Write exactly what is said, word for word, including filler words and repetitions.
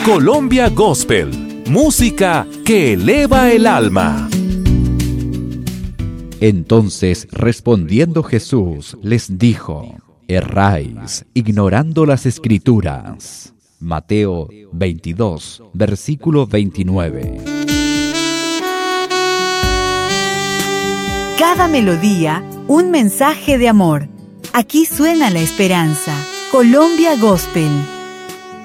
Colombia Gospel, música que eleva el alma. Entonces, respondiendo Jesús, les dijo: erráis, ignorando las Escrituras. Mateo veintidós, versículo veintinueve. Cada melodía, un mensaje de amor. Aquí suena la esperanza. Colombia Gospel.